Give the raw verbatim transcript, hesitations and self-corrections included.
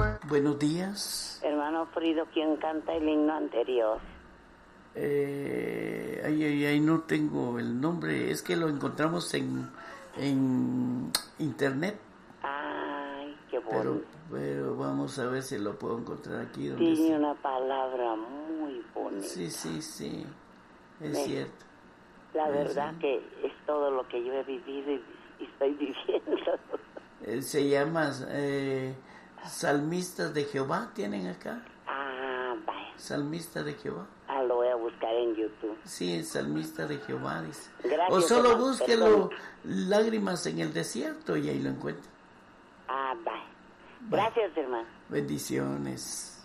Buenos días. Hermano Frido, ¿quién canta el himno anterior? Eh, ay, ay, ay, no tengo el nombre. Es que lo encontramos en, en internet. Ay, qué bonito. Pero, pero vamos a ver si lo puedo encontrar aquí. Donde Tiene está. una palabra muy bonita. Sí, sí, sí. Es Me, cierto. La es verdad cierto. que es todo lo que yo he vivido y, y estoy viviendo. Eh, se llama eh, Salmistas de Jehová. ¿Tienen acá? Ah, vaya. Salmista de Jehová. Ah, lo voy a buscar en YouTube. Sí, el Salmista de Jehová dice. Gracias, O solo hermano, búsquelo, perdón. Lágrimas en el desierto, y ahí lo encuentra. Ah, vaya. Gracias, hermano. Bendiciones.